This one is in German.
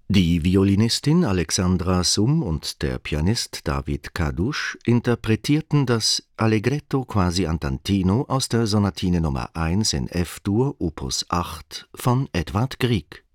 Die Violinistin Alexandra Summ und der Pianist David Kadusch interpretierten das Allegretto quasi andantino aus der Sonatine Nr. 1 in F-Dur, Opus 8 von Edvard Grieg.